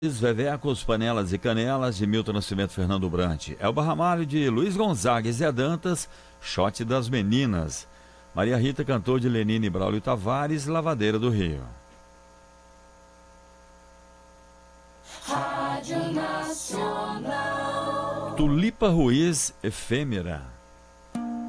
Vevecos, Panelas e Canelas, de Milton Nascimento, Fernando Brant. Elba Ramalho, de Luiz Gonzaga e Zé Dantas, Shot das Meninas. Maria Rita cantou de Lenine e Braulio Tavares, Lavadeira do Rio. Rádio Nacional. Tulipa Ruiz, Efêmera.